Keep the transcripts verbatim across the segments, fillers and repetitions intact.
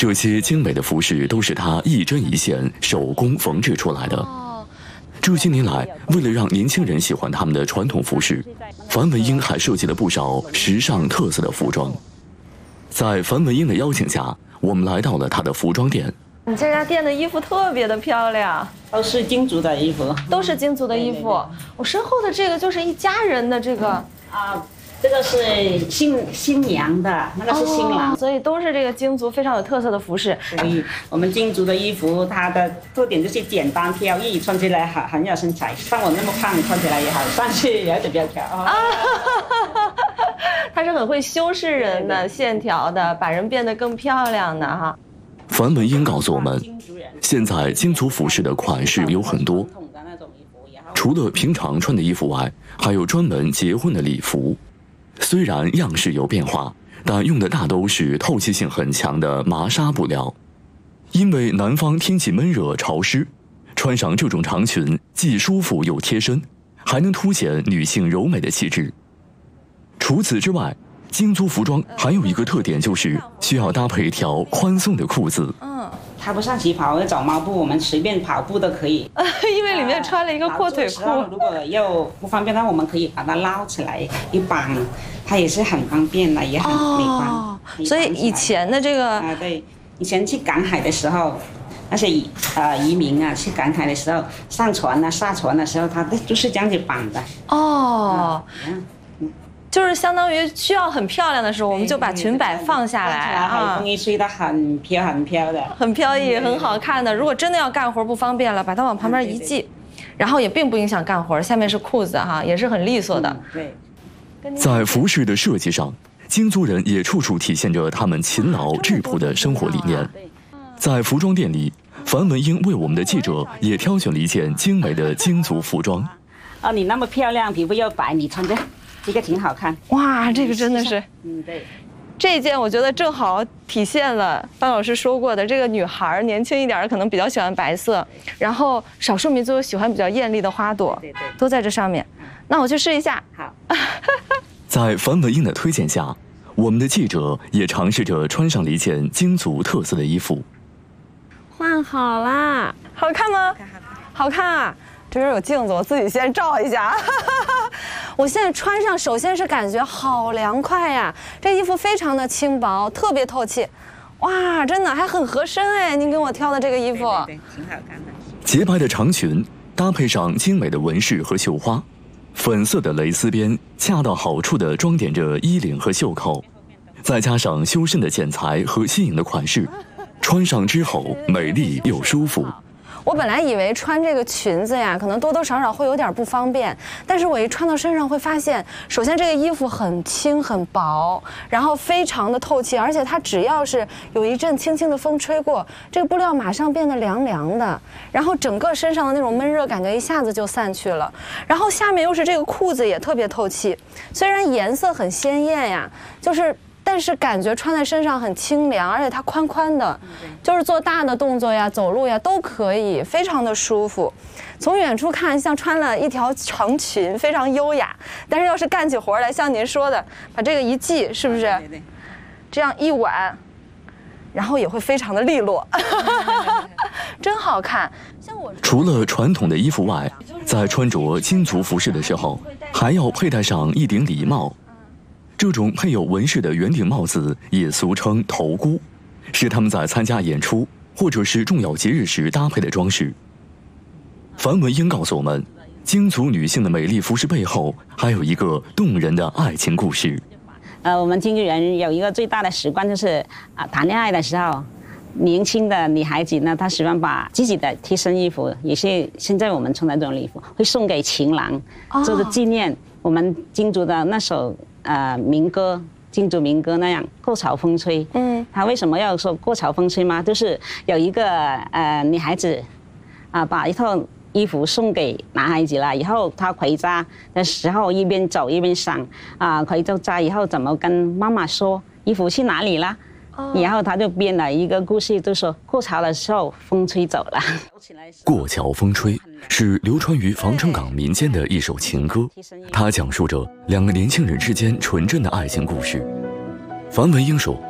这些精美的服饰都是她一针一线手工缝制出来的。这些年来，为了让年轻人喜欢他们的传统服饰，樊文英还设计了不少时尚特色的服装。在樊文英的邀请下，我们来到了她的服装店。 你这家店的衣服特别的漂亮， 都是京族的衣服， 都是京族的衣服。对对对，我身后的这个就是一家人的这个啊、 嗯。这个是新新娘的，那个是新郎、 哦，所以都是这个京族非常有特色的服饰。 所以我们京族的衣服，它的特点就是简单飘逸，穿起来很很有身材。像我那么胖，穿起来也好，算是有点苗条啊。 它是很会修饰人的线条的，把人变得更漂亮的哈。 樊文英告诉我们，现在京族服饰的款式有很多，除了平常穿的衣服外，还有专门结婚的礼服。虽然样式有变化，但用的大都是透气性很强的麻纱布料。因为南方天气闷热潮湿，穿上这种长裙既舒服又贴身，还能凸显女性柔美的气质。除此之外，京族服装还有一个特点，就是需要搭配一条宽松的裤子。 嗯， 它不像旗袍或者毛布，我们随便跑步都可以。 因为里面穿了一个阔腿裤。 如果又不方便，那我们可以把它捞起来一绑，它也是很方便的，也很美观。 哦，所以以前的这个啊，对，以前去赶海的时候，那些移呃移民啊，去赶海的时候，上船啊、下船的时候，它就是这样子绑的。 哦。 嗯， 就是相当于需要很漂亮的时候，我们就把裙摆放下来啊， 海风一吹它很飘很飘的， 很飘逸，很好看的。如果真的要干活不方便了，把它往旁边一系，然后也并不影响干活。下面是裤子哈，也是很利索的。 对， 在服饰的设计上，京族人也处处体现着他们勤劳质朴的生活理念。在服装店里，樊文英为我们的记者也挑选了一件精美的京族服装。 哦，你那么漂亮，皮肤又白，你穿着。这个挺好看哇，这个真的是， 嗯，对， 这一件我觉得正好体现了范老师说过的，这个女孩年轻一点可能比较喜欢白色，然后少数民族喜欢比较艳丽的花朵， 对对， 都在这上面。那我去试一下。 好。 在樊文英的推荐下，我们的记者也尝试着穿上了一件京族特色的衣服。 换好啦，好看吗？好看啊！这边有镜子，我自己先照一下。我现在穿上，首先是感觉好凉快呀，这衣服非常的轻薄，特别透气。哇，真的还很合身哎！您给我挑的这个衣服， 对对对，挺好看的。 洁白的长裙搭配上精美的纹饰和绣花，粉色的蕾丝边恰到好处地装点着衣领和袖口，再加上修身的剪裁和新颖的款式，穿上之后美丽又舒服。 我本来以为穿这个裙子呀，可能多多少少会有点不方便，但是我一穿到身上会发现，首先这个衣服很轻很薄，然后非常的透气，而且它只要是有一阵轻轻的风吹过，这个布料马上变得凉凉的，然后整个身上的那种闷热感觉一下子就散去了。然后下面又是这个裤子也特别透气，虽然颜色很鲜艳呀，就是。但是感觉穿在身上很清凉，而且它宽宽的，就是做大的动作呀、走路呀都可以，非常的舒服。从远处看像穿了一条长裙，非常优雅。但是要是干起活来，像您说的，把这个一系，是不是？ 对对。 这样一挽，然后也会非常的利落，真好看。像我除了传统的衣服外，在穿着京族服饰的时候，还要佩戴上一顶礼帽。这种配有纹饰的圆顶帽子也俗称头箍，是他们在参加演出或者是重要节日时搭配的装饰。樊文英告诉我们，京族女性的美丽服饰背后还有一个动人的爱情故事。 呃，我们京剧人有一个最大的习惯，就是啊，谈恋爱的时候，年轻的女孩子呢，她喜欢把自己的贴身衣服，也是现在我们穿的这种礼服，会送给情郎，做着纪念。我们京族的那首。呃，民歌，京族民歌那样，过潮风吹。嗯，他为什么要说过潮风吹吗？就是有一个呃女孩子，啊、呃，把一套衣服送给男孩子了，以后他回家的时候一边走一边想，啊、呃，回到家以后怎么跟妈妈说衣服去哪里了？然后他就编了一个故事，就说过潮的时候风吹走了。 过桥风吹是流传于防城港民间的一首情歌，它讲述着两个年轻人之间纯真的爱情故事。樊文英说，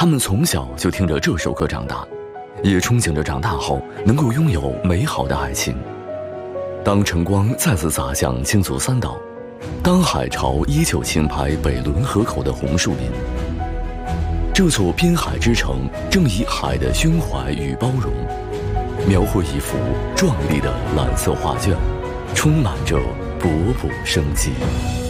他们从小就听着这首歌长大，也憧憬着长大后能够拥有美好的爱情。当晨光再次洒向青竹三岛，当海潮依旧轻拍北仑河口的红树林，这座滨海之城正以海的胸怀与包容，描绘一幅壮丽的蓝色画卷，充满着勃勃生机。